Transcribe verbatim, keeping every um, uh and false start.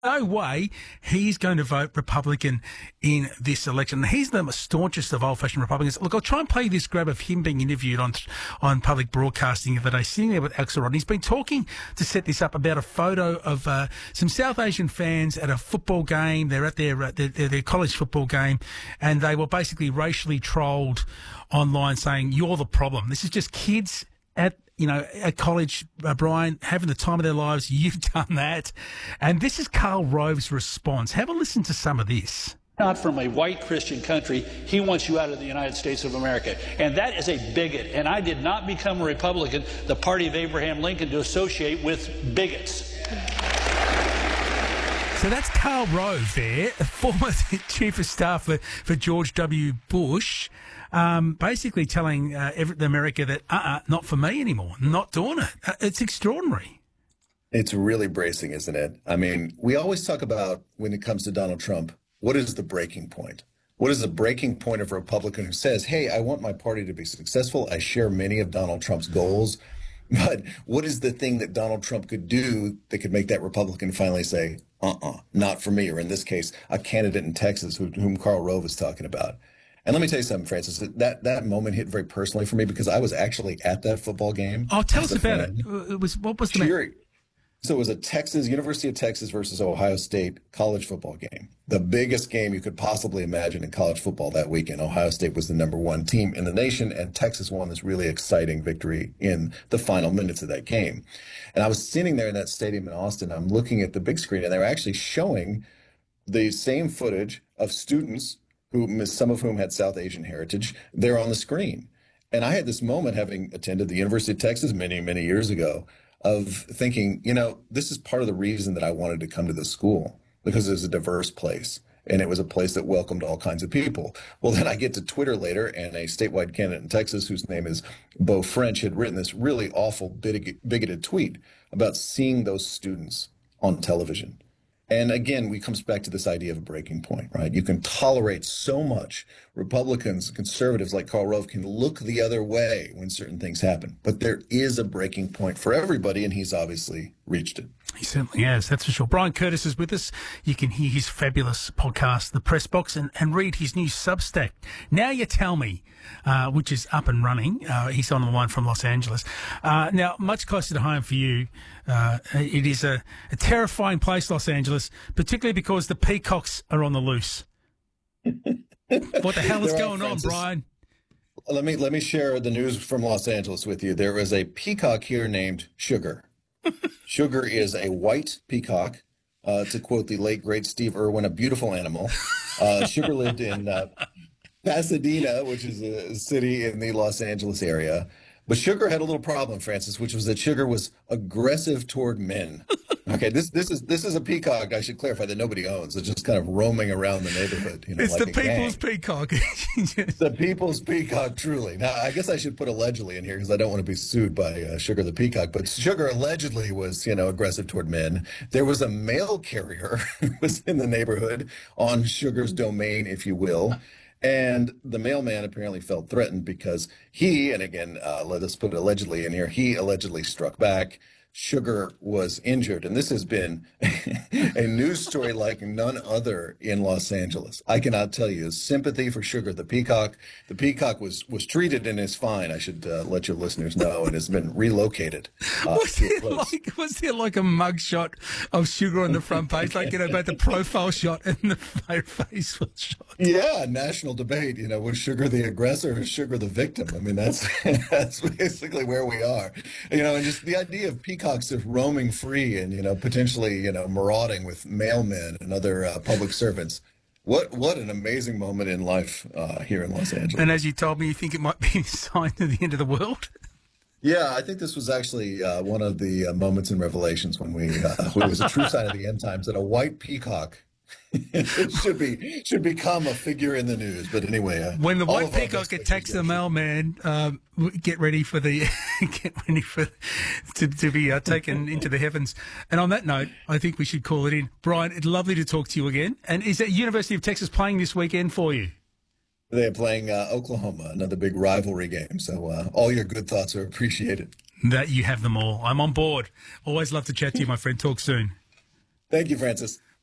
No way he's going to vote Republican in this election. He's the staunchest of old-fashioned Republicans. Look, I'll try and play this grab of him being interviewed on on public broadcasting the other day, sitting there with Axelrod. He's been talking to set this up about a photo of uh, some South Asian fans at a football game. They're at their, uh, their, their, their college football game, and they were basically racially trolled online saying, "You're the problem." This is just kids at you know, at college, uh, Brian, having the time of their lives. You've done that. And this is Karl Rove's response. Have a listen to some of this. Not from a white Christian country. He wants you out of the United States of America. And that is a bigot. And I did not become a Republican, the party of Abraham Lincoln, to associate with bigots. So that's Karl Rove there, former chief of staff for, for George W. Bush. Um, basically telling uh, every, America that, uh-uh, not for me anymore, not doing it. Uh, it's extraordinary. It's really bracing, isn't it? I mean, we always talk about, when it comes to Donald Trump, what is the breaking point? What is the breaking point of a Republican who says, hey, I want my party to be successful. I share many of Donald Trump's goals. But what is the thing that Donald Trump could do that could make that Republican finally say, uh-uh, not for me, or in this case, a candidate in Texas who, whom Karl Rove is talking about. And let me tell you something, Francis, that, that moment hit very personally for me because I was actually at that football game. Oh, tell us about it. It was, what was the cheering. So it was a Texas, University of Texas versus Ohio State college football game. The biggest game you could possibly imagine in college football that weekend. Ohio State was the number one team in the nation, and Texas won this really exciting victory in the final minutes of that game. And I was sitting there in that stadium in Austin. I'm looking at the big screen, and they were actually showing the same footage of students who, some of whom had South Asian heritage, there on the screen. And I had this moment, having attended the University of Texas many, many years ago, of thinking, you know, this is part of the reason that I wanted to come to this school, because it was a diverse place. And it was a place that welcomed all kinds of people. Well, then I get to Twitter later, and a statewide candidate in Texas, whose name is Beau French, had written this really awful, bigoted tweet about seeing those students on television. And again, we comes back to this idea of a breaking point, right? You can tolerate so much. Republicans, conservatives like Karl Rove can look the other way when certain things happen. But there is a breaking point for everybody, and he's obviously reached it. He certainly has, that's for sure. Brian Curtis is with us. You can hear his fabulous podcast, The Press Box, and, and read his new Substack, Now You Tell Me, uh, which is up and running. Uh, he's on the line from Los Angeles. Uh, now, much closer to home for you, uh, it is a, a terrifying place, Los Angeles, particularly because the peacocks are on the loose. What the hell is going on, Brian? Let me, let me share the news from Los Angeles with you. There is a peacock here named Sugar. Sugar is a white peacock, uh, to quote the late, great Steve Irwin, a beautiful animal. Uh, Sugar lived in uh, Pasadena, which is a city in the Los Angeles area. But Sugar had a little problem, Francis, which was that Sugar was aggressive toward men. Okay, this this is this is a peacock, I should clarify, that nobody owns. It's just kind of roaming around the neighborhood. You know, it's like the people's gang. Peacock. The people's peacock, truly. Now, I guess I should put allegedly in here because I don't want to be sued by uh, Sugar the peacock. But Sugar allegedly was, you know, aggressive toward men. There was a mail carrier who was in the neighborhood on Sugar's domain, if you will. And the mailman apparently felt threatened because he, and again, uh, let us put allegedly in here, he allegedly struck back. Sugar was injured. And this has been a news story like none other in Los Angeles. I cannot tell you. Sympathy for Sugar the peacock. The peacock was, was treated and is fine, I should uh, let your listeners know, and has been relocated. Uh, was, there like, was there like a mug shot of Sugar on the front page, like, you know, about the profile shot and the face was shot? Yeah, national debate, you know, was Sugar the aggressor or Sugar the victim? I mean, that's that's basically where we are. You know, and just the idea of peacocks of roaming free and, you know, potentially, you know, marauding with mailmen and other uh, public servants. What what an amazing moment in life uh, here in Los Angeles. And as you told me, you think it might be a sign of the end of the world? Yeah, I think this was actually uh, one of the uh, moments in Revelations when we, uh, when it was a true sign of the end times that a white peacock should be should become a figure in the news. But anyway, uh, when the white peacock attacks the mailman, um, get ready for the get ready for to, to be uh, taken into the heavens. And on that note, I think we should call it in. Brian, it's lovely to talk to you again. And is that University of Texas playing this weekend for you? They're playing uh, Oklahoma, another big rivalry game. So uh, all your good thoughts are appreciated. That you have them all. I'm on board. Always love to chat to you, my friend. Talk soon. Thank you, Francis.